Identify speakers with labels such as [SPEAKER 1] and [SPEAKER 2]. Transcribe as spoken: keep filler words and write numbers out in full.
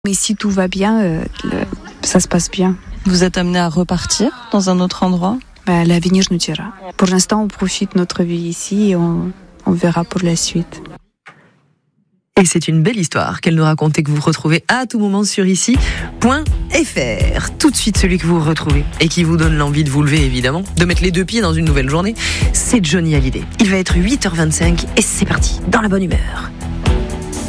[SPEAKER 1] Mais si tout va bien, euh, le- ça se passe bien.
[SPEAKER 2] Vous êtes amené à repartir dans un autre endroit ?
[SPEAKER 1] Bah, l'avenir nous dira. Pour l'instant, on profite de notre vie ici et on, on verra pour la suite.
[SPEAKER 3] Et c'est une belle histoire qu'elle nous raconte et que vous retrouvez à tout moment sur ici point f r. Tout de suite, celui que vous retrouvez et qui vous donne l'envie de vous lever, évidemment, de mettre les deux pieds dans une nouvelle journée, c'est Johnny Hallyday. Il va être huit heures vingt-cinq et c'est parti, dans la bonne humeur.